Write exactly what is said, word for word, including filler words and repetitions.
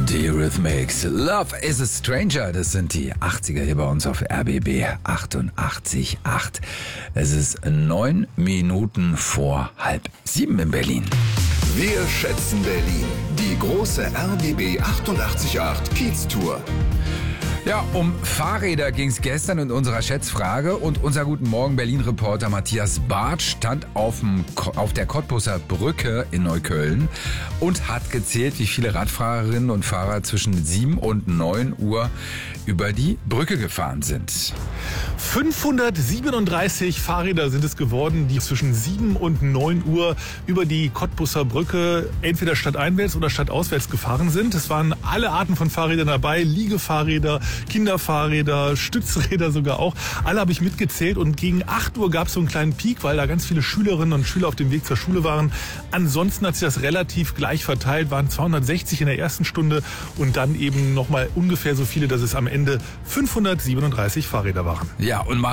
Die Eurythmics. Love is a Stranger. Das sind die achtziger hier bei uns auf R B B achtundachtzig Komma acht. Es ist neun Minuten vor halb sieben in Berlin. Wir schätzen Berlin. Die große R B B achtundachtzig Komma acht Kiez-Tour. Ja, um Fahrräder ging es gestern in unserer Schätzfrage und unser Guten Morgen Berlin-Reporter Matthias Barth stand auf, dem, auf der Cottbuser Brücke in Neukölln und hat gezählt, wie viele Radfahrerinnen und Fahrer zwischen sieben und neun Uhr über die Brücke gefahren sind. fünfhundertsiebenunddreißig Fahrräder sind es geworden, die zwischen sieben und neun Uhr über die Cottbuser Brücke entweder stadteinwärts oder stadtauswärts gefahren sind. Es waren alle Arten von Fahrrädern dabei, Liegefahrräder, Kinderfahrräder, Stützräder sogar auch. Alle habe ich mitgezählt und gegen acht Uhr gab es so einen kleinen Peak, weil da ganz viele Schülerinnen und Schüler auf dem Weg zur Schule waren. Ansonsten hat sich das relativ gleich verteilt, waren zweihundertsechzig in der ersten Stunde und dann eben nochmal ungefähr so viele, dass es am Ende fünfhundertsiebenunddreißig Fahrräder waren. Ja, und